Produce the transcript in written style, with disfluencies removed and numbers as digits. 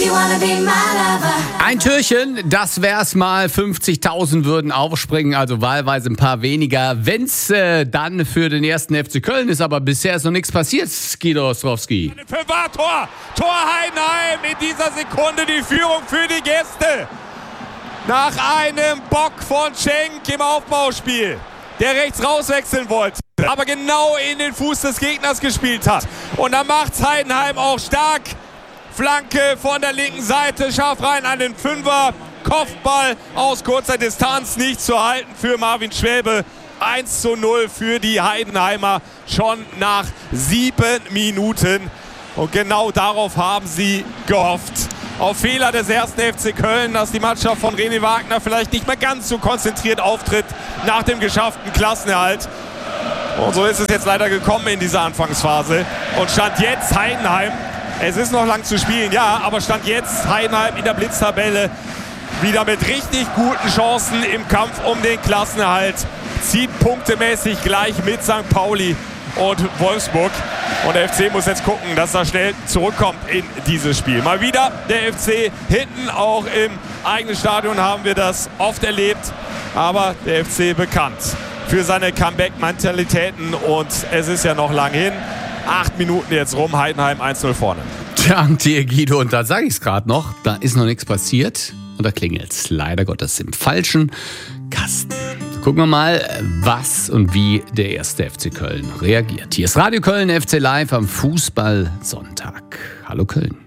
Ein Türchen, das wär's mal. 50.000 würden aufspringen, also wahlweise ein paar weniger. Wenn's dann für den ersten FC Köln ist, aber bisher ist noch nichts passiert, Guido Ostrowski. Tor Heidenheim, in dieser Sekunde die Führung für die Gäste. Nach einem Bock von Schenk im Aufbauspiel, der rechts rauswechseln wollte, aber genau in den Fuß des Gegners gespielt hat. Und dann macht's Heidenheim auch stark. Flanke von der linken Seite, scharf rein an den Fünfer. Kopfball aus kurzer Distanz, nicht zu halten für Marvin Schwäbe. 1:0 für die Heidenheimer, schon nach 7 Minuten. Und genau darauf haben sie gehofft. Auf Fehler des ersten FC Köln, dass die Mannschaft von René Wagner vielleicht nicht mehr ganz so konzentriert auftritt nach dem geschafften Klassenerhalt. Und so ist es jetzt leider gekommen in dieser Anfangsphase. Und Stand jetzt Heidenheim. Es ist noch lang zu spielen, ja, aber Stand jetzt Heidenheim in der Blitztabelle wieder mit richtig guten Chancen im Kampf um den Klassenerhalt. Zieht punktemäßig gleich mit St. Pauli und Wolfsburg. Und der FC muss jetzt gucken, dass er schnell zurückkommt in dieses Spiel. Mal wieder der FC hinten, auch im eigenen Stadion haben wir das oft erlebt. Aber der FC bekannt für seine Comeback-Mentalitäten und es ist ja noch lang hin. 8 Minuten jetzt rum, Heidenheim 1:0 vorne. Dank dir, Guido. Und da sage ich es gerade noch, da ist noch nichts passiert. Und da klingelt es leider Gottes im falschen Kasten. Gucken wir mal, was und wie der erste FC Köln reagiert. Hier ist Radio Köln FC Live am Fußballsonntag. Hallo Köln.